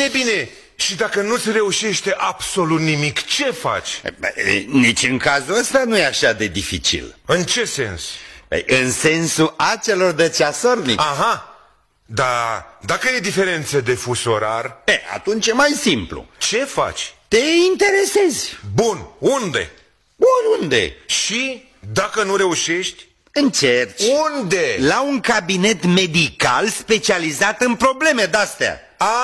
Bine, bine. Și dacă nu-ți reușește absolut nimic, ce faci? Nici în cazul ăsta nu e așa de dificil. În ce sens? În sensul acelor de ceasornic. Aha. Dar dacă e diferență de fus orar? Atunci e mai simplu. Ce faci? Te interesezi. Bun, unde? Oriunde. Și dacă nu reușești? Încerci. Unde? La un cabinet medical specializat în probleme de-astea.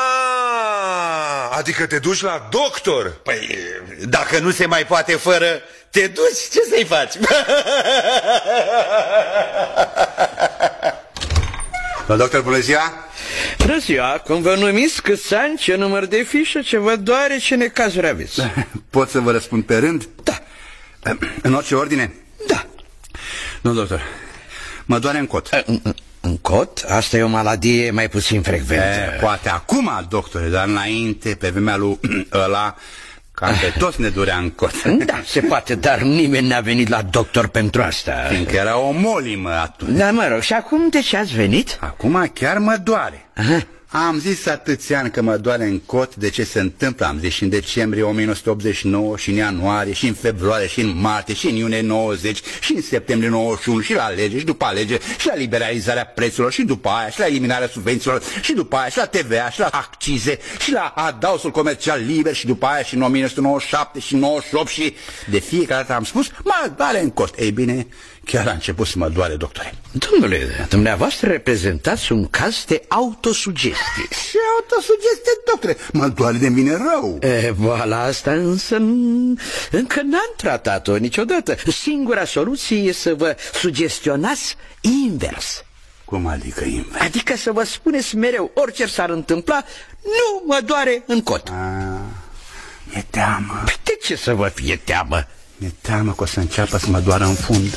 Adică te duci la doctor? Păi, dacă nu se mai poate fără, te duci, ce să-i faci? Doctor, bună ziua! Bună ziua, cum vă numiți, câți ani, ce număr de fișă, ce vă doare, ce necazuri aveți? Pot să vă răspund pe rând? Da. În orice ordine? Da. Nu, doctor, mă doare în cot. În cot? Asta e o maladie mai puțin frecventă. Poate acum, doctore, dar înainte, pe vremea lui ăla, cam pe toți ne durea în cot. Da, se poate, dar nimeni n-a venit la doctor pentru asta. Fiindcă era o molimă atunci. Da, mă rog, și acum de ce ați venit? Acum chiar mă doare. Aha. Am zis atâția ani că mă doare în cot. De ce se întâmplă? Am zis și în decembrie 1989, și în ianuarie, și în februarie, și în martie, și în iunie 90, și în septembrie 91, și la lege, și după lege, și la liberalizarea prețurilor, și după aia, și la eliminarea subvențiilor, și după aia, și la TVA, și la accize, și la adausul comercial liber, și după aia, și în 1997, și 98, și de fiecare dată am spus, mă doare în cot. Ei bine, chiar a început să mă doare, doctore. Domnule, dumneavoastră reprezentați un caz de autosugestie. Ce autosugestie, doctore? Mă doare de mine rău. Boala asta însă încă n-am tratat-o niciodată. Singura soluție e să vă sugestionați invers. Cum adică invers? Adică să vă spuneți mereu, orice s-ar întâmpla, nu mă doare în cot. Mi-e teamă. Păi de ce să vă fie teamă? Mi-e teamă că o să înceapă să mă doară în fund.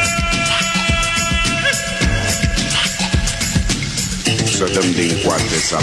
Să dăm din coate